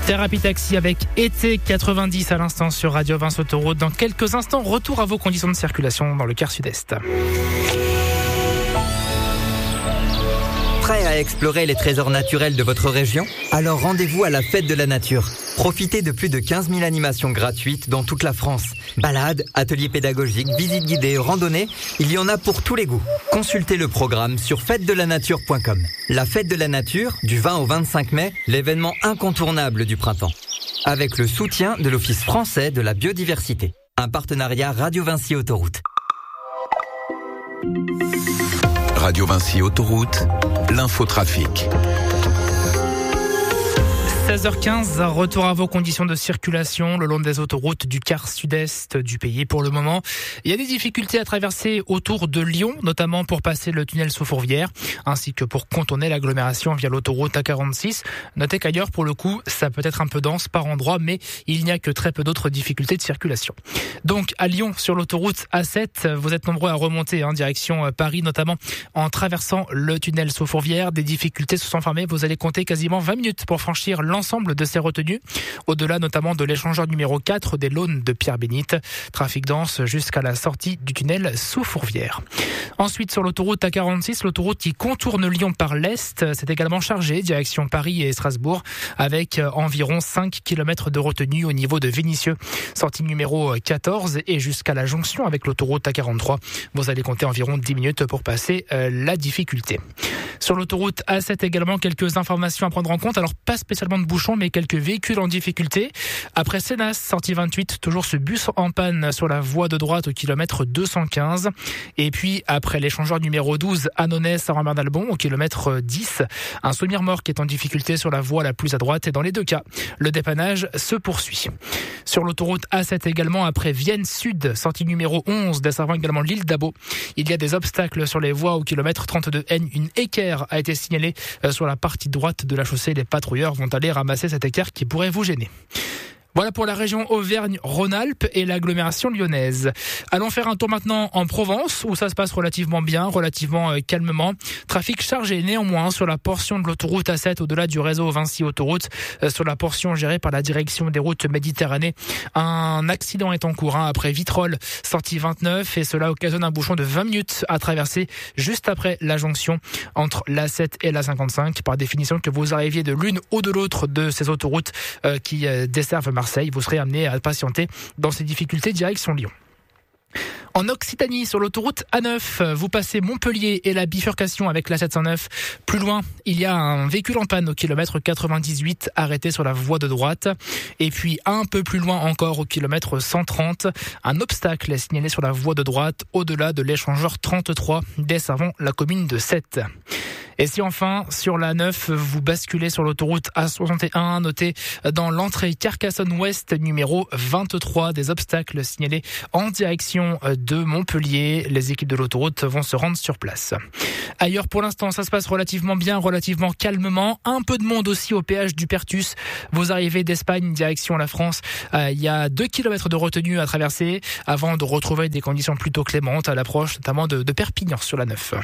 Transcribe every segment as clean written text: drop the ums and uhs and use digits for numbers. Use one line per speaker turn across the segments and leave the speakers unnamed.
Thérapie Taxi avec été 90 à l'instant sur Radio 20 Autoroute. Dans quelques instants, retour à vos conditions de circulation dans le quart sud-est.
Prêt à explorer les trésors naturels de votre région ? Alors rendez-vous à la Fête de la Nature. Profitez de plus de 15 000 animations gratuites dans toute la France. Balades, ateliers pédagogiques, visites guidées, randonnées, il y en a pour tous les goûts. Consultez le programme sur fêtedelanature.com. La Fête de la Nature, du 20 au 25 mai, l'événement incontournable du printemps. Avec le soutien de l'Office français de la biodiversité. Un partenariat Radio Vinci Autoroute.
Radio Vinci Autoroute, l'infotrafic.
16h15, retour à vos conditions de circulation le long des autoroutes du quart sud-est du pays pour le moment. Il y a des difficultés à traverser autour de Lyon, notamment pour passer le tunnel sous Fourvière, ainsi que pour contourner l'agglomération via l'autoroute A46. Notez qu'ailleurs, pour le coup, ça peut être un peu dense par endroits, mais il n'y a que très peu d'autres difficultés de circulation. Donc, à Lyon, sur l'autoroute A7, vous êtes nombreux à remonter en direction Paris, notamment en traversant le tunnel sous Fourvière. Des difficultés se sont formées. Vous allez compter quasiment 20 minutes pour franchir l'ensemble de ces retenues, au-delà notamment de l'échangeur numéro 4 des Launes de Pierre-Bénite. Trafic dense jusqu'à la sortie du tunnel sous Fourvière. Ensuite, sur l'autoroute A46, l'autoroute qui contourne Lyon par l'est, c'est également chargé, direction Paris et Strasbourg, avec environ 5 km de retenue au niveau de Vénissieux. Sortie numéro 14 et jusqu'à la jonction avec l'autoroute A43. Vous allez compter environ 10 minutes pour passer la difficulté. Sur l'autoroute A7 également, quelques informations à prendre en compte. Alors, pas spécialement de bouchons, mais quelques véhicules en difficulté. Après Sénas, sortie 28, toujours ce bus en panne sur la voie de droite au kilomètre 215. Et puis, après l'échangeur numéro 12, Annonay, Saint-Rambert-d'Albon, au kilomètre 10, un semi-remorque est en difficulté sur la voie la plus à droite. Et dans les deux cas, le dépannage se poursuit. Sur l'autoroute A7 également, après Vienne Sud, sortie numéro 11, desservant également l'île d'Abo, il y a des obstacles sur les voies au kilomètre 32N. Une équerre a été signalée sur la partie droite de la chaussée. Les patrouilleurs vont aller ramasser cet équerre qui pourrait vous gêner. Voilà pour la région Auvergne-Rhône-Alpes et l'agglomération lyonnaise. Allons faire un tour maintenant en Provence, où ça se passe relativement bien, relativement calmement. Trafic chargé néanmoins sur la portion de l'autoroute A7 au-delà du réseau Vinci Autoroute, sur la portion gérée par la direction des routes Méditerranée. Un accident est en cours après Vitrolles, sortie 29, et cela occasionne un bouchon de 20 minutes à traverser juste après la jonction entre l'A7 et l'A55. Par définition, que vous arriviez de l'une ou de l'autre de ces autoroutes qui desservent Marseille, vous serez amené à patienter dans ces difficultés direction Lyon. En Occitanie, sur l'autoroute A9, vous passez Montpellier et la bifurcation avec la 709. Plus loin, il y a un véhicule en panne au kilomètre 98 arrêté sur la voie de droite. Et puis un peu plus loin encore au kilomètre 130, un obstacle est signalé sur la voie de droite au-delà de l'échangeur 33 desservant la commune de Sète. Et si enfin, sur la 9, vous basculez sur l'autoroute A61, notez dans l'entrée Carcassonne-Ouest numéro 23, des obstacles signalés en direction de Montpellier. Les équipes de l'autoroute vont se rendre sur place. Ailleurs, pour l'instant, ça se passe relativement bien, relativement calmement. Un peu de monde aussi au péage du Pertus. Vous arrivez d'Espagne, direction la France. Il y a 2 km de retenue à traverser avant de retrouver des conditions plutôt clémentes à l'approche, notamment de Perpignan sur la 9.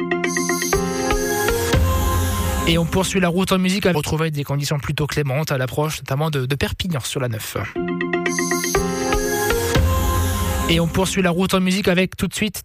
Et on poursuit la route en musique à retrouver des conditions plutôt clémentes à l'approche, notamment de Perpignan sur la 9. Et on poursuit la route en musique avec tout de suite